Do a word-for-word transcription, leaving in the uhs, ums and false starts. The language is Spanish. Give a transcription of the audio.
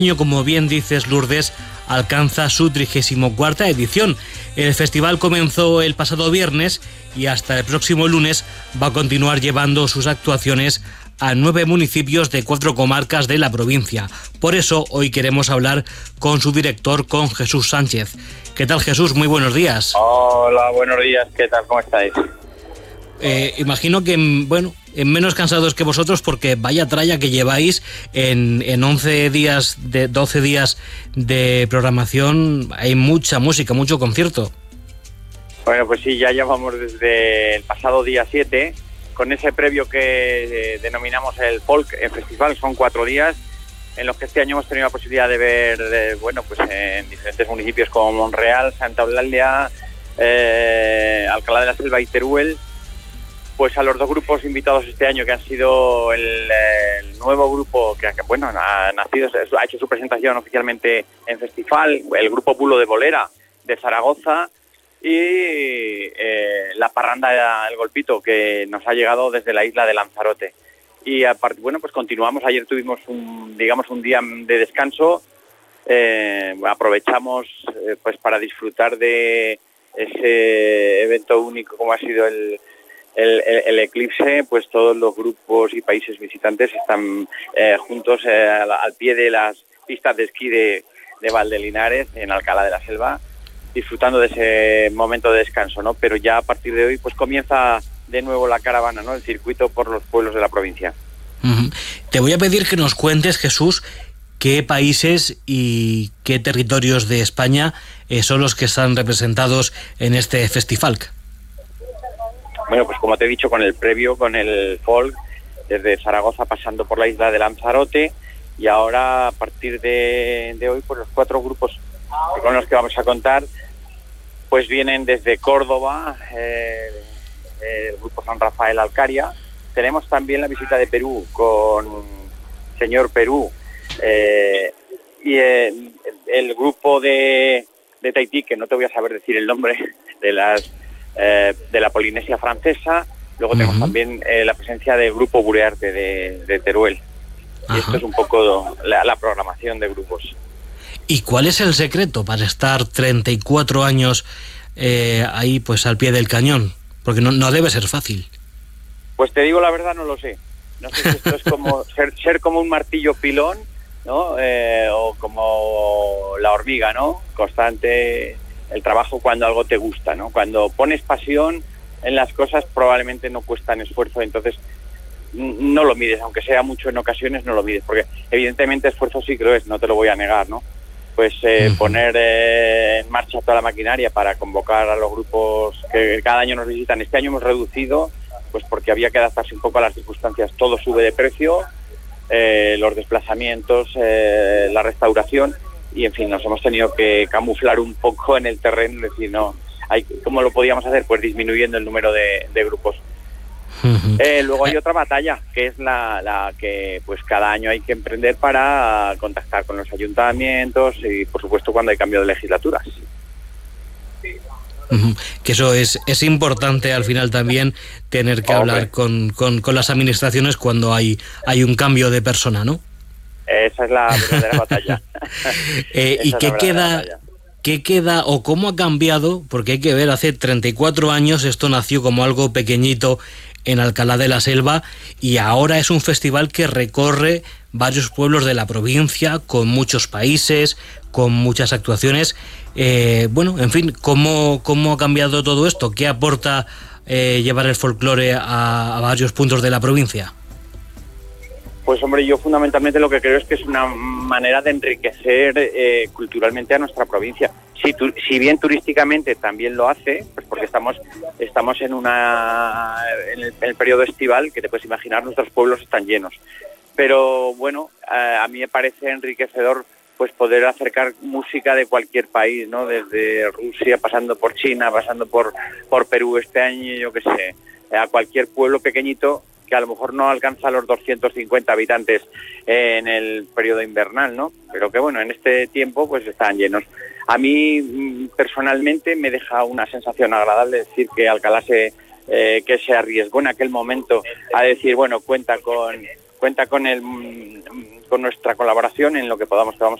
año, como bien dices, Lourdes, alcanza su trigésima cuarta edición. El festival comenzó el pasado viernes y hasta el próximo lunes va a continuar llevando sus actuaciones a nueve municipios de cuatro comarcas de la provincia. Por eso hoy queremos hablar con su director, con Jesús Sánchez. ¿Qué tal, Jesús? Muy buenos días. Hola, buenos días. ¿Qué tal? ¿Cómo estáis? Eh, imagino que, bueno, menos cansados que vosotros, porque vaya tralla que lleváis en, en once días, de doce días de programación. Hay mucha música, mucho concierto. Bueno, pues sí, ya llevamos desde el pasado día siete, con ese previo que eh, denominamos el Folk en Festival. Son cuatro días en los que este año hemos tenido la posibilidad de ver, eh, bueno, pues en diferentes municipios como Monreal, Santa Eulalia, eh, Alcalá de la Selva y Teruel, pues a los dos grupos invitados este año, que han sido el, el nuevo grupo que, bueno, ha nacido, ha hecho su presentación oficialmente en Festival, el grupo Bulo de Bolera de Zaragoza, y eh, la parranda El Golpito, que nos ha llegado desde la isla de Lanzarote. Y aparte, bueno, pues continuamos. Ayer tuvimos un, digamos, un día de descanso. Eh, aprovechamos eh, pues para disfrutar de ese evento único como ha sido el El, el, el eclipse. Pues todos los grupos y países visitantes están eh, juntos eh, al, al pie de las pistas de esquí de, de Valdelinares, en Alcalá de la Selva, disfrutando de ese momento de descanso, ¿no? Pero ya a partir de hoy pues comienza de nuevo la caravana, ¿no? El circuito por los pueblos de la provincia. Uh-huh. Te voy a pedir que nos cuentes, Jesús, qué países y qué territorios de España eh, son los que están representados en este festival. Bueno, pues como te he dicho, con el previo, con el folk, desde Zaragoza pasando por la isla de Lanzarote, y ahora a partir de, de hoy, pues los cuatro grupos con los que vamos a contar, pues vienen desde Córdoba, eh, el grupo San Rafael Alcaria. Tenemos también la visita de Perú con Señor Perú, eh, y el, el grupo de, de Tahití, que no te voy a saber decir el nombre de las Eh, de la Polinesia francesa. Luego tenemos uh-huh. también eh, la presencia del grupo Burearte de, de Teruel. Uh-huh. Y esto es un poco la, la programación de grupos. ¿Y cuál es el secreto para estar treinta y cuatro años eh, ahí pues al pie del cañón? Porque no, no debe ser fácil. Pues te digo la verdad, no lo sé. No sé si esto es como ser, ser como un martillo pilón, ¿no? Eh, o como la hormiga, ¿no? Constante. El trabajo cuando algo te gusta, ¿no? Cuando pones pasión en las cosas, probablemente no cuestan esfuerzo, entonces no lo mides, aunque sea mucho en ocasiones, no lo mides, porque evidentemente esfuerzo sí que lo es, no te lo voy a negar, ¿no? Pues eh, uh-huh. poner eh, en marcha toda la maquinaria para convocar a los grupos que cada año nos visitan. Este año hemos reducido, pues porque había que adaptarse un poco a las circunstancias. Todo sube de precio, eh, los desplazamientos, eh, la restauración, y en fin, nos hemos tenido que camuflar un poco en el terreno, es decir, no, hay, ¿cómo lo podíamos hacer? Pues disminuyendo el número de, de grupos. Uh-huh. Eh, luego hay otra batalla, que es la, la que pues cada año hay que emprender para contactar con los ayuntamientos y, por supuesto, cuando hay cambio de legislaturas. Uh-huh. Que eso es, es importante al final también, tener que Hombre. hablar con, con, con las administraciones cuando hay, hay un cambio de persona, ¿no? Esa es la verdadera batalla. eh, ¿Y qué queda, batalla. qué queda o cómo ha cambiado? Porque hay que ver, hace treinta y cuatro años esto nació como algo pequeñito en Alcalá de la Selva, y ahora es un festival que recorre varios pueblos de la provincia, con muchos países, con muchas actuaciones. Eh, bueno, en fin, ¿cómo, cómo ha cambiado todo esto? ¿Qué aporta eh, llevar el folclore a, a varios puntos de la provincia? Pues hombre, yo fundamentalmente lo que creo es que es una manera de enriquecer eh, culturalmente a nuestra provincia. Si, tu, si bien turísticamente también lo hace, pues porque estamos estamos en una en el, en el periodo estival, que te puedes imaginar, nuestros pueblos están llenos. Pero bueno, a, a mí me parece enriquecedor pues poder acercar música de cualquier país, ¿no? Desde Rusia, pasando por China, pasando por por Perú este año, yo qué sé, a cualquier pueblo pequeñito que a lo mejor no alcanza los doscientos cincuenta habitantes en el periodo invernal, ¿no? Pero que bueno, en este tiempo pues están llenos. A mí personalmente me deja una sensación agradable decir que Alcalá se, eh, que se arriesgó en aquel momento a decir, bueno, cuenta con cuenta con el con nuestra colaboración en lo que podamos. Te vamos